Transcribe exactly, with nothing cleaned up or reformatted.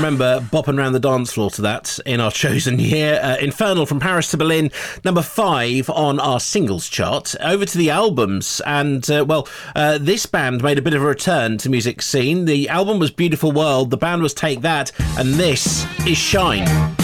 remember bopping around the dance floor to that in our chosen year. Uh, Infernal from Paris to Berlin, number five on our singles chart. Over to the albums, and uh, well, uh, this band made a bit of a return to music scene. The album was Beautiful World, the band was Take That, and this is Shine.